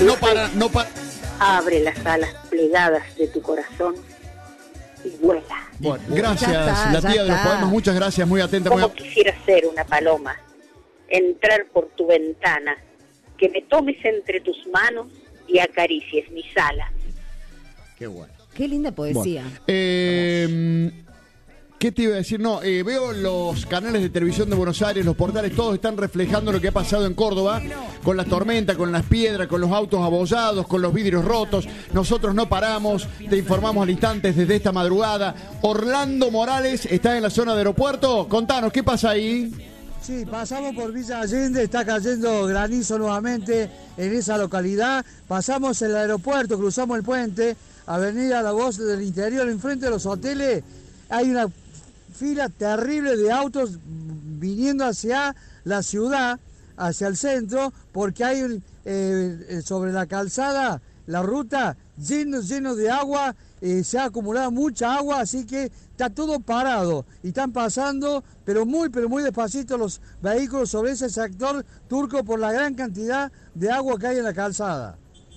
no para. Abre las alas plegadas de tu corazón y vuela. Bueno, gracias, la tía de los poemas, muchas gracias, muy atenta. Como quisiera ser una paloma, entrar por tu ventana, que me tomes entre tus manos y acaricies mis alas. Qué bueno. Qué linda poesía. Bueno, ¿qué te iba a decir? No, veo los canales de televisión de Buenos Aires, los portales, todos están reflejando lo que ha pasado en Córdoba, con la tormenta, con las piedras, con los autos abollados, con los vidrios rotos. Nosotros no paramos, te informamos al instante desde esta madrugada. Orlando Morales está en la zona de aeropuerto. Contanos, ¿qué pasa ahí? Sí, pasamos por Villa Allende, está cayendo granizo nuevamente en esa localidad. Pasamos el aeropuerto, cruzamos el puente, Avenida La Voz del Interior, enfrente de los hoteles. Hay una fila terrible de autos viniendo hacia la ciudad, hacia el centro, porque hay sobre la calzada, la ruta, lleno de agua, se ha acumulado mucha agua, así que está todo parado y están pasando, pero muy despacito los vehículos sobre ese sector turco por la gran cantidad de agua que hay en la calzada.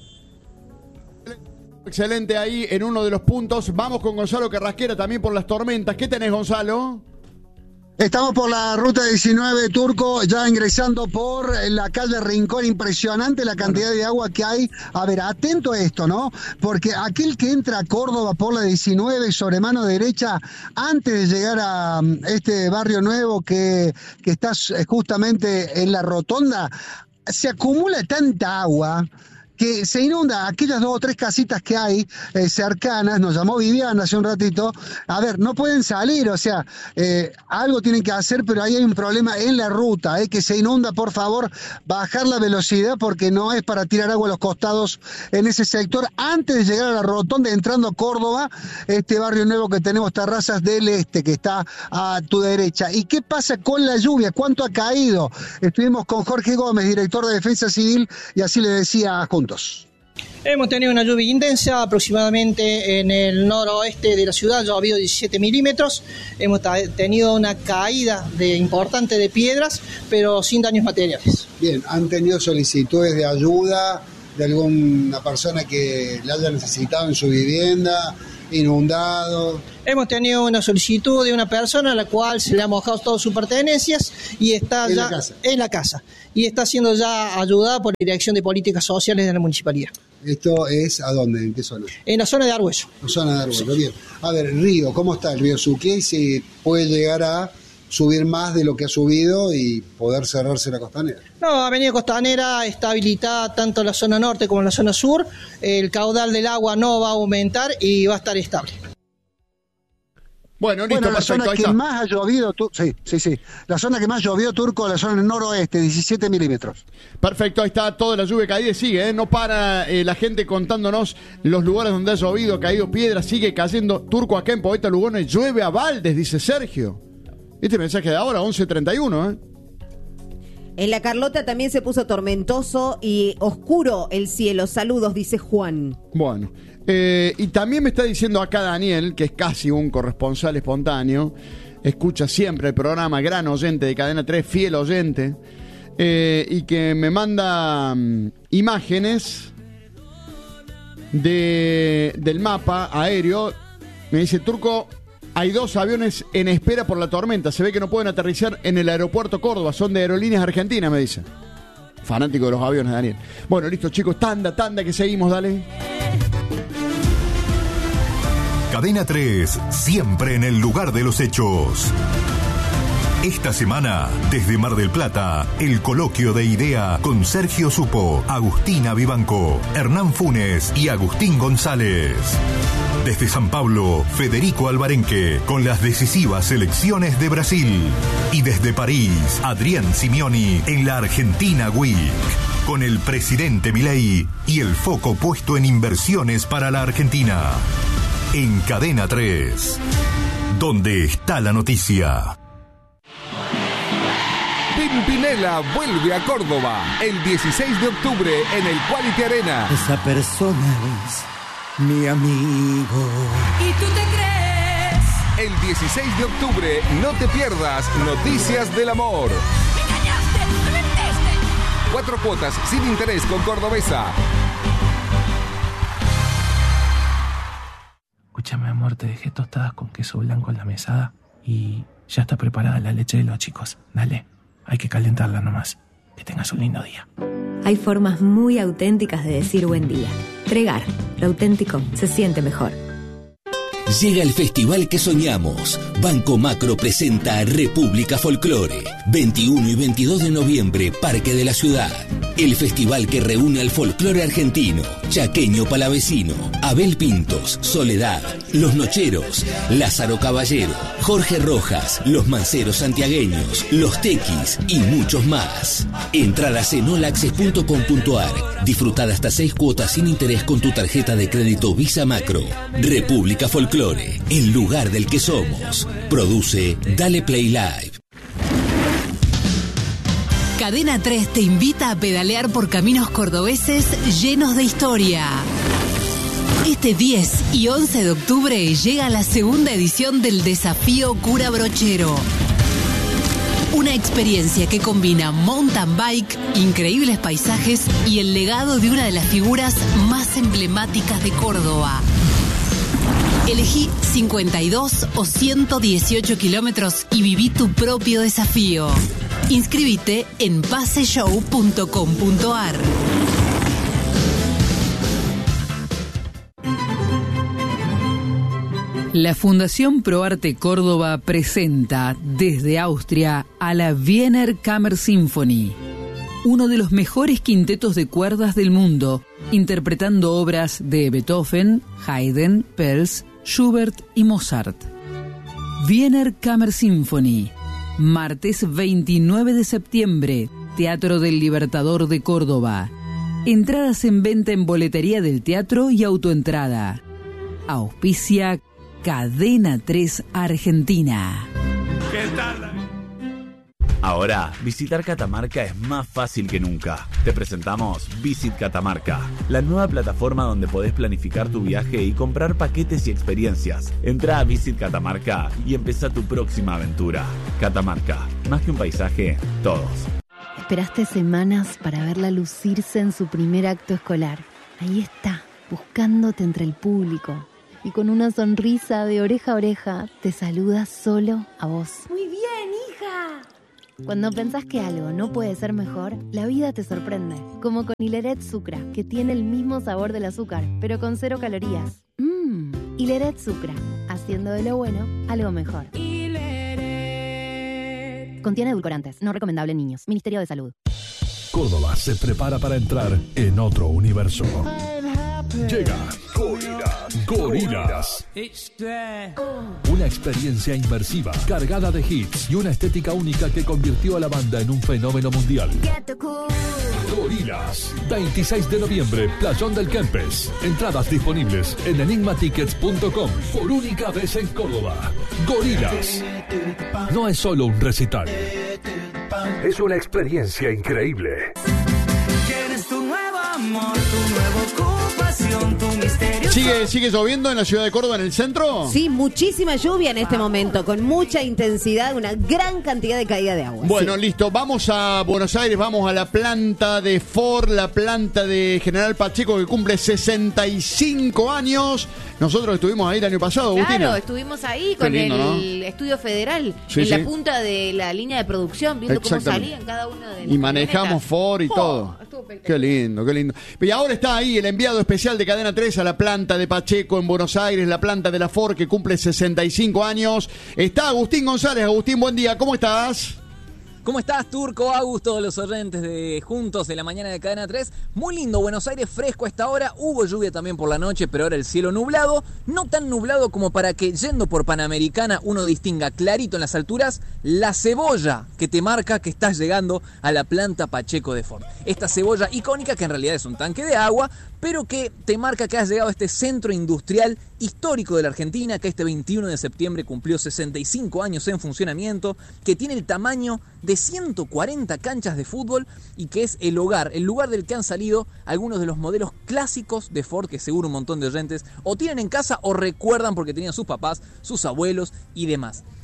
Excelente ahí en uno de los puntos. Vamos con Gonzalo Carrasquera también por las tormentas. ¿Qué tenés, Gonzalo? Estamos por la ruta 19 Turco, ya ingresando por la calle Rincón. Impresionante la cantidad de agua que hay. A ver, atento a esto, ¿no? Porque aquel que entra a Córdoba por la 19 sobre mano derecha, antes de llegar a este barrio nuevo que está justamente en la rotonda, se acumula tanta agua que se inunda aquellas 2 o 3 casitas que hay cercanas. Nos llamó Viviana hace un ratito. A ver, no pueden salir, o sea, algo tienen que hacer, pero ahí hay un problema en la ruta, que se inunda. Por favor, bajar la velocidad porque no es para tirar agua a los costados en ese sector. Antes de llegar a la rotonda, entrando a Córdoba, este barrio nuevo que tenemos, Terrazas del Este, que está a tu derecha. ¿Y qué pasa con la lluvia? ¿Cuánto ha caído? Estuvimos con Jorge Gómez, director de Defensa Civil, y así le decía juntos. Hemos tenido una lluvia intensa, aproximadamente en el noroeste de la ciudad, ha habido 17 milímetros. Hemos tenido una caída importante de piedras, pero sin daños materiales. Bien, ¿han tenido solicitudes de ayuda de alguna persona que la haya necesitado en su vivienda, inundado? Hemos tenido una solicitud de una persona a la cual se le ha mojado todas sus pertenencias y está en la casa y está siendo ya ayudada por la Dirección de Políticas Sociales de la Municipalidad. ¿Esto es a dónde? ¿En qué zona? En la zona de Argüello. La zona de Argüello, bien. A ver, el río, ¿cómo está el río Suquía? Y si puede llegar a subir más de lo que ha subido y poder cerrarse la costanera. No, Avenida Costanera está habilitada tanto en la zona norte como en la zona sur. El caudal del agua no va a aumentar y va a estar estable. Bueno, listo, la zona que más ha llovido, sí. La zona que más llovió, Turco, la zona del noroeste, 17 milímetros. Perfecto, ahí está toda la lluvia caída, sigue, no para la gente contándonos los lugares donde ha llovido, ha caído piedra, sigue cayendo. Turco, acá en Poeta Lugones llueve a baldes, dice Sergio. Este mensaje de ahora, 11:31, En La Carlota también se puso tormentoso y oscuro el cielo. Saludos, dice Juan. Bueno, y también me está diciendo acá Daniel, que es casi un corresponsal espontáneo, escucha siempre el programa, gran oyente de Cadena 3, fiel oyente, y que me manda imágenes del mapa aéreo. Me dice, Turco, hay 2 aviones en espera por la tormenta. Se ve que no pueden aterrizar en el aeropuerto Córdoba. Son de Aerolíneas Argentinas, me dice. Fanático de los aviones, Daniel. Bueno, listo, chicos. Tanda, que seguimos, dale. Cadena 3, siempre en el lugar de los hechos. Esta semana, desde Mar del Plata, el coloquio de idea con Sergio Supo, Agustina Vivanco, Hernán Funes y Agustín González. Desde San Pablo, Federico Alvarenque, con las decisivas elecciones de Brasil. Y desde París, Adrián Simeoni, en la Argentina Week, con el presidente Milei y el foco puesto en inversiones para la Argentina. En Cadena 3, donde está la noticia. Pimpinela vuelve a Córdoba el 16 de octubre en el Quality Arena. Esa persona es mi amigo. ¿Y tú te crees? El 16 de octubre no te pierdas Noticias del Amor. ¡Me engañaste! ¡Me mentiste! 4 cuotas sin interés con Cordobesa. Escúchame, amor, te dejé tostadas con queso blanco en la mesada y ya está preparada la leche de los chicos. Dale, hay que calentarla nomás. Que tengas un lindo día. Hay formas muy auténticas de decir buen día. Tregar, lo auténtico se siente mejor. Llega el festival que soñamos. Banco Macro presenta República Folclore. 21 y 22 de noviembre, Parque de la Ciudad. El festival que reúne al folclore argentino, chaqueño palavecino, Abel Pintos, Soledad, Los Nocheros, Lázaro Caballero, Jorge Rojas, Los Manceros Santiagueños, Los Tequis y muchos más. Entradas en olaccess.com.ar. Disfrutad hasta 6 cuotas sin interés con tu tarjeta de crédito Visa Macro. República Folclore, el lugar del que somos. Produce Dale Play Live. Cadena 3 te invita a pedalear por caminos cordobeses llenos de historia. Este 10 y 11 de octubre llega la segunda edición del Desafío Cura Brochero. Una experiencia que combina mountain bike, increíbles paisajes y el legado de una de las figuras más emblemáticas de Córdoba. Elegí 52 o 118 kilómetros y viví tu propio desafío. Inscríbete en paseshow.com.ar. La Fundación ProArte Córdoba presenta desde Austria a la Wiener Kammersinfonie, uno de los mejores quintetos de cuerdas del mundo, interpretando obras de Beethoven, Haydn, Pels, Schubert y Mozart. Wiener Kammersinfonie, martes 29 de septiembre, Teatro del Libertador de Córdoba. Entradas en venta en boletería del teatro y autoentrada. Auspicia Cadena 3 Argentina. ¿Qué tal? Ahora, visitar Catamarca es más fácil que nunca. Te presentamos Visit Catamarca, la nueva plataforma donde podés planificar tu viaje y comprar paquetes y experiencias. Entra a Visit Catamarca y empezá tu próxima aventura. Catamarca, más que un paisaje, todos. Esperaste semanas para verla lucirse en su primer acto escolar. Ahí está, buscándote entre el público. Y con una sonrisa de oreja a oreja, te saluda solo a vos. ¡Muy bien, hija! Cuando pensás que algo no puede ser mejor, la vida te sorprende. Como con Hileret Sucra, que tiene el mismo sabor del azúcar, pero con 0 calorías. Hileret Sucra, haciendo de lo bueno algo mejor. Hileret. Contiene edulcorantes, no recomendable en niños. Ministerio de Salud. Córdoba se prepara para entrar en otro universo. Llega Gorillaz. Una experiencia inmersiva, cargada de hits y una estética única que convirtió a la banda en un fenómeno mundial. Gorillaz, 26 de noviembre, Playón del Kempes. Entradas disponibles en enigmatickets.com. Por única vez en Córdoba. Gorillaz no es solo un recital, es una experiencia increíble. ¿Quieres tu nuevo amor, tu nueva ocupación, tu misterio? ¿Sigue lloviendo en la ciudad de Córdoba, en el centro? Sí, muchísima lluvia en este momento, con mucha intensidad, una gran cantidad de caída de agua. Bueno, sí. Listo, vamos a Buenos Aires, vamos a la planta de Ford, la planta de General Pacheco que cumple 65 años. Nosotros estuvimos ahí el año pasado, Claro, Agustina. estuvimos ahí con lindo, el estudio federal, Sí, en sí. la punta de la línea de producción, viendo cómo Exactamente. salían cada uno de Y manejamos Ford y todo. estuvo espectacular. Qué lindo, qué lindo. Y ahora está ahí el enviado especial de Cadena 3 a la planta de Pacheco en Buenos Aires, la planta de la Ford que cumple 65 años. Está Agustín González. Agustín, buen día, ¿cómo estás? ¿Cómo estás, Turco, Agus, todos los oyentes de Juntos de la Mañana de Cadena 3? Muy lindo, Buenos Aires fresco a esta hora. Hubo lluvia también por la noche, pero ahora el cielo nublado. No tan nublado como para que, yendo por Panamericana, uno distinga clarito en las alturas la cebolla que te marca que estás llegando a la planta Pacheco de Ford. Esta cebolla icónica, que en realidad es un tanque de agua, pero que te marca que has llegado a este centro industrial histórico de la Argentina, que este 21 de septiembre cumplió 65 años en funcionamiento, que tiene el tamaño de 140 canchas de fútbol y que es el lugar del que han salido algunos de los modelos clásicos de Ford que seguro un montón de oyentes o tienen en casa o recuerdan porque tenían sus papás, sus abuelos y demás.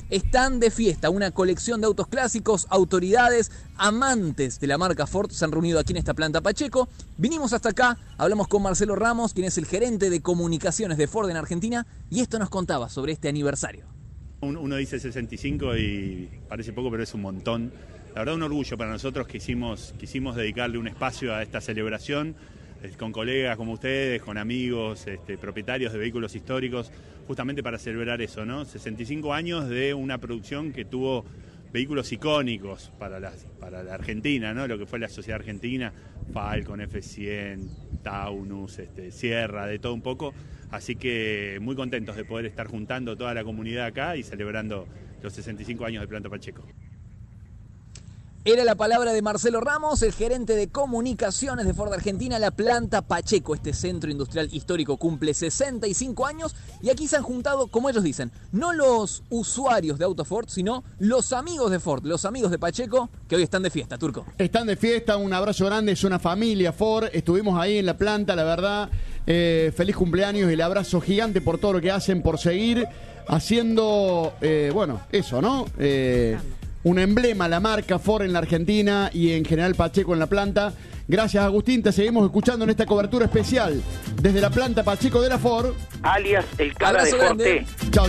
están de fiesta. Una colección de autos clásicos, autoridades, amantes de la marca Ford se han reunido aquí en esta planta Pacheco. Vinimos hasta acá, hablamos con Marcelo Ramos, quien es el gerente de comunicaciones de Ford en Argentina, y esto nos contaba sobre este aniversario. Uno dice 65 y parece poco, pero es un montón. La verdad, un orgullo para nosotros que quisimos dedicarle un espacio a esta celebración con colegas como ustedes, con amigos, propietarios de vehículos históricos, justamente para celebrar eso, ¿no? 65 años de una producción que tuvo vehículos icónicos para la Argentina, ¿no? Lo que fue la sociedad argentina, Falcon, F100, Taunus, Sierra, de todo un poco. Así que muy contentos de poder estar juntando toda la comunidad acá y celebrando los 65 años de Planta Pacheco. Era la palabra de Marcelo Ramos, el gerente de comunicaciones de Ford Argentina. La planta Pacheco, este centro industrial histórico, cumple 65 años y aquí se han juntado, como ellos dicen, no los usuarios de Auto Ford, sino los amigos de Ford, los amigos de Pacheco, que hoy están de fiesta, Turco. Están de fiesta, un abrazo grande, es una familia Ford, estuvimos ahí en la planta, la verdad, feliz cumpleaños y el abrazo gigante por todo lo que hacen, por seguir haciendo, eso, ¿no? Un emblema, la marca Ford en la Argentina y en general Pacheco en la planta. Gracias, Agustín, te seguimos escuchando en esta cobertura especial desde la planta Pacheco de la Ford. Alias el cara de Forte. Chau.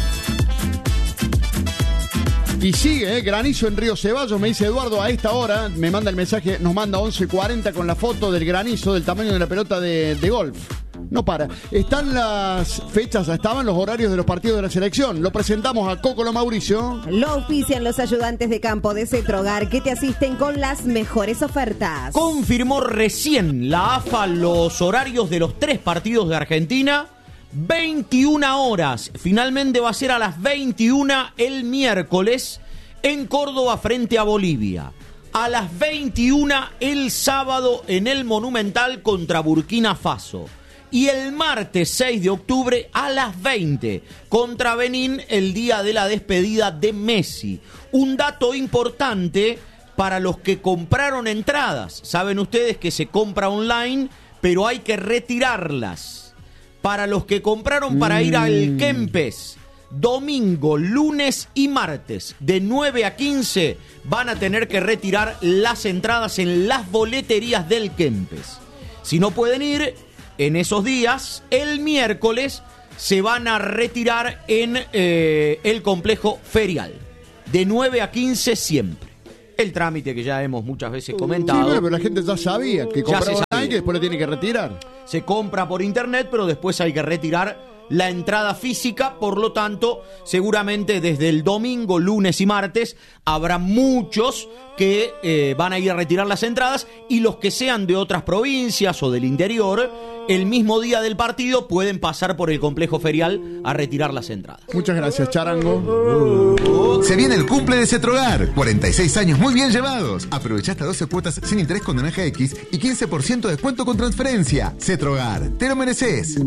Y sigue, granizo en Río Ceballos, me dice Eduardo a esta hora, me manda el mensaje, nos manda 11:40 con la foto del granizo del tamaño de la pelota de golf. No para. Están las fechas, estaban los horarios de los partidos de la selección. Lo presentamos a Cocolo Mauricio. Lo auspician los ayudantes de campo de Cetrogar que te asisten con las mejores ofertas. Confirmó recién la AFA los horarios de los 3 partidos de Argentina. 21 horas. Finalmente va a ser a las 21 el miércoles en Córdoba frente a Bolivia. A las 21 el sábado en el Monumental contra Burkina Faso. Y el martes 6 de octubre a las 20 contra Benín, el día de la despedida de Messi. Un dato importante para los que compraron entradas. Saben ustedes que se compra online, pero hay que retirarlas. Para los que compraron para ir al Kempes, domingo, lunes y martes, de 9 a 15, van a tener que retirar las entradas en las boleterías del Kempes. Si no pueden ir en esos días, el miércoles se van a retirar en el complejo ferial. De 9 a 15 siempre. El trámite que ya hemos muchas veces comentado. Sí, pero la gente ya sabía que compraba online y después lo tiene que retirar. Se compra por internet, pero después hay que retirar la entrada física, por lo tanto, seguramente desde el domingo, lunes y martes habrá muchos que van a ir a retirar las entradas y los que sean de otras provincias o del interior, el mismo día del partido pueden pasar por el complejo ferial a retirar las entradas. Muchas gracias, Charango. Se viene el cumple de Cetrogar, 46 años muy bien llevados. Aprovecha hasta 12 cuotas sin interés con Naranja X y 15% de descuento con transferencia. Cetrogar, te lo mereces.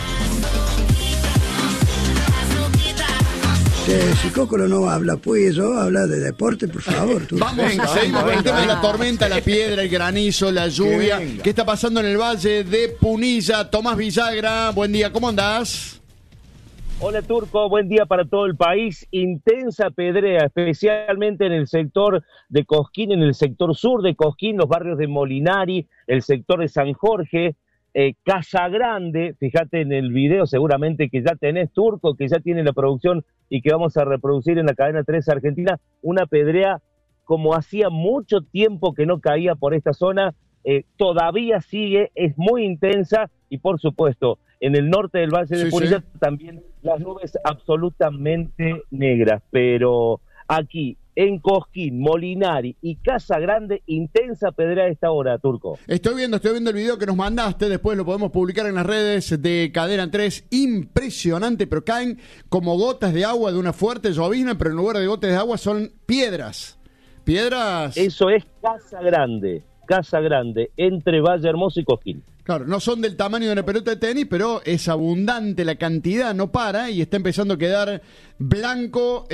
Si Cocolo no habla, pues habla de deporte, por favor. Seguimos con el tema de la tormenta, la piedra, el granizo, la lluvia. ¿Qué está pasando en el valle de Punilla? Tomás Villagra, buen día, ¿cómo andás? Hola Turco, buen día para todo el país. Intensa pedrea, especialmente en el sector de Cosquín, en el sector sur de Cosquín, los barrios de Molinari, el sector de San Jorge, Casa Grande. Fíjate en el video seguramente que ya tenés, Turco, que ya tiene la producción y que vamos a reproducir en la cadena 3 Argentina, una pedrea como hacía mucho tiempo que no caía por esta zona, todavía sigue, es muy intensa y por supuesto en el norte del Valle de Punilla también las nubes absolutamente negras, pero aquí en Cosquín, Molinari y Casa Grande, intensa pedrea a esta hora, Turco. Estoy viendo el video que nos mandaste, después lo podemos publicar en las redes de Cadena 3, impresionante, pero caen como gotas de agua de una fuerte llovizna, pero en lugar de gotas de agua son piedras. Eso es Casa Grande, entre Valle Hermoso y Cosquín. Claro, no son del tamaño de una pelota de tenis, pero es abundante la cantidad, no para, y está empezando a quedar blanco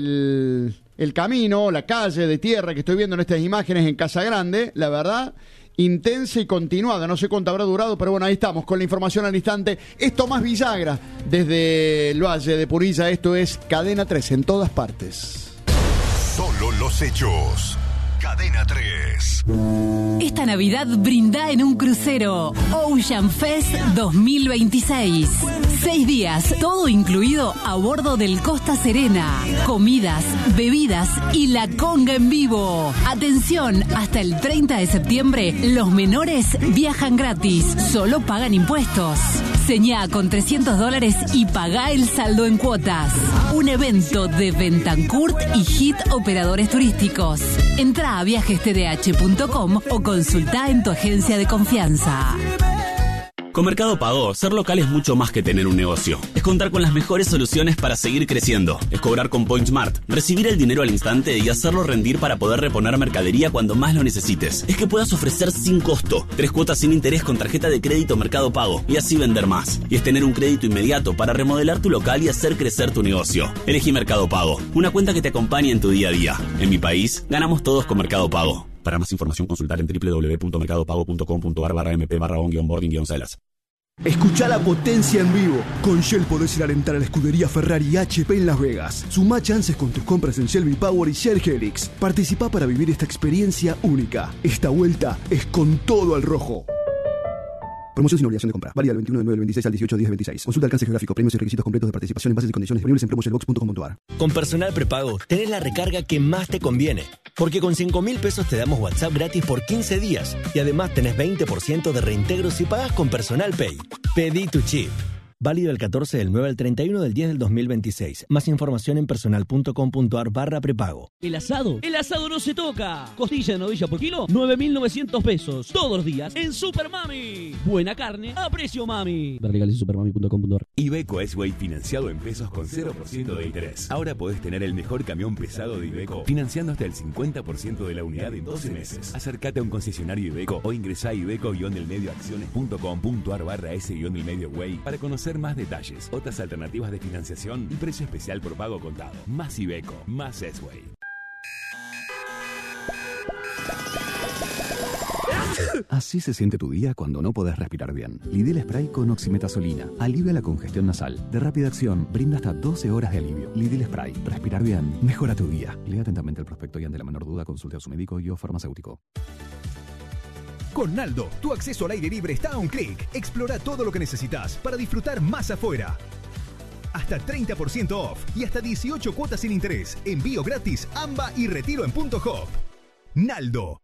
el camino, la calle de tierra que estoy viendo en estas imágenes en Casa Grande, la verdad, intensa y continuada. No sé cuánto habrá durado, pero bueno, ahí estamos con la información al instante. Es Tomás Villagra desde el Valle de Punilla. Esto es Cadena 3 en todas partes. Solo los hechos. Cadena 3. Esta Navidad brinda en un crucero Ocean Fest 2026. 6 días, todo incluido a bordo del Costa Serena. Comidas, bebidas y la conga en vivo. Atención, hasta el 30 de septiembre los menores viajan gratis, solo pagan impuestos. Señá con $300 y pagá el saldo en cuotas. Un evento de Bentancourt y Hit Operadores Turísticos. Entrá a viajestdh.com o consultá en tu agencia de confianza. Con Mercado Pago, ser local es mucho más que tener un negocio. Es contar con las mejores soluciones para seguir creciendo. Es cobrar con PointSmart, recibir el dinero al instante y hacerlo rendir para poder reponer mercadería cuando más lo necesites. Es que puedas ofrecer sin costo 3 cuotas sin interés con tarjeta de crédito Mercado Pago y así vender más. Y es tener un crédito inmediato para remodelar tu local y hacer crecer tu negocio. Elegí Mercado Pago, una cuenta que te acompañe en tu día a día. En mi país, ganamos todos con Mercado Pago. Para más información, consultar en www.mercadopago.com.ar/mp/on-boarding-salas. Escuchá la potencia en vivo. Con Shell podés ir a alentar a la escudería Ferrari y HP en Las Vegas. Sumá chances con tus compras en Shell V-Power y Shell Helix. Participá para vivir esta experiencia única. Esta vuelta es con todo al rojo. Promoción sin obligación de compra. Válida del 21 de 9 del 26 al 18 de 10 del 26. Consulta alcance geográfico, premios y requisitos completos de participación en bases y condiciones disponibles en promoshellbox.com.ar. Con Personal Prepago tenés la recarga que más te conviene. Porque con 5.000 pesos te damos WhatsApp gratis por 15 días. Y además tenés 20% de reintegro si pagás con Personal Pay. Pedí tu chip. Válido del 14 del 9 al 31 del 10 del 2026. Más información en personal.com.ar/prepago. El asado no se toca. Costilla de novilla por kilo, 9.900 pesos. Todos los días en Super Mami. Buena carne a precio mami. Ver legales en supermami.com.ar. Iveco S-Way financiado en pesos con 0% de interés. Ahora podés tener el mejor camión pesado de Iveco financiando hasta el 50% de la unidad en 12 meses. Acércate a un concesionario Iveco o ingresá a iveco-delmedioacciones.com.ar/S-delmedioway para conocer más detalles, otras alternativas de financiación y precio especial por pago contado. Más Iveco, más S-Way. Así se siente tu día cuando no podés respirar bien. Lidl Spray con oximetazolina. Alivia la congestión nasal. De rápida acción, brinda hasta 12 horas de alivio. Lidl Spray. Respirar bien. Mejora tu día. Lea atentamente el prospecto y ante la menor duda consulte a su médico y o farmacéutico. Con Naldo, tu acceso al aire libre está a un clic. Explora todo lo que necesitas para disfrutar más afuera. Hasta 30% off y hasta 18 cuotas sin interés. Envío gratis, AMBA y retiro en Punto Hop. Naldo.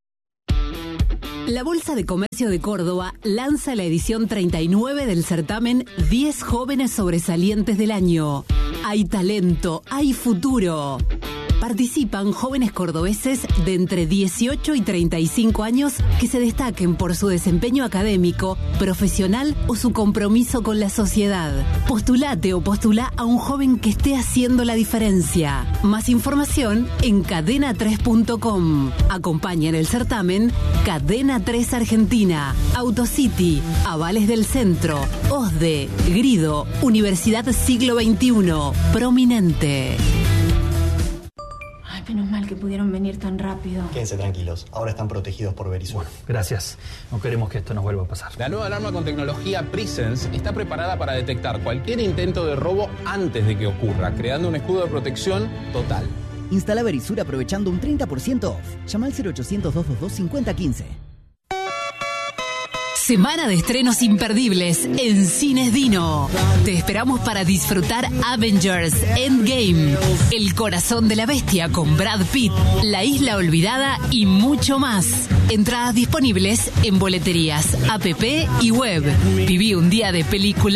La Bolsa de Comercio de Córdoba lanza la edición 39 del certamen 10 jóvenes sobresalientes del año. Hay talento, hay futuro. Participan jóvenes cordobeses de entre 18 y 35 años que se destaquen por su desempeño académico, profesional o su compromiso con la sociedad. Postulate o postulá a un joven que esté haciendo la diferencia. Más información en cadena3.com. Acompaña en el certamen Cadena 3 Argentina, Autocity, Avales del Centro, OSDE, Grido, Universidad Siglo XXI, Prominente. Menos mal que pudieron venir tan rápido. Quédense tranquilos, ahora están protegidos por Verisur. Gracias. No queremos que esto nos vuelva a pasar. La nueva alarma con tecnología Presence está preparada para detectar cualquier intento de robo antes de que ocurra, creando un escudo de protección total. Instala Verisur aprovechando un 30% off. Llama al 0800-222-5015. Semana de estrenos imperdibles en Cines Dino. Te esperamos para disfrutar Avengers Endgame, El corazón de la bestia con Brad Pitt, La isla olvidada y mucho más. Entradas disponibles en boleterías, app y web. Viví un día de película